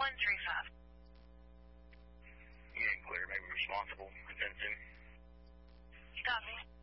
135. You ain't clear, maybe responsible. Attention. Copy.